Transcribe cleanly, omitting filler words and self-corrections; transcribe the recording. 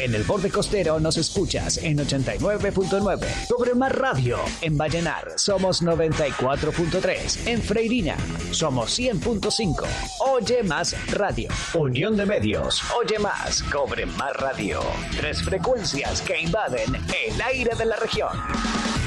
En el borde costero nos escuchas en 89.9. Sobre Mar Radio. En Vallenar somos 94.3. En Freirina somos 100.5. Oye Más Radio. Unión de Medios. Oye Más. Cobre Más Radio. 3 frecuencias que invaden el aire de la región.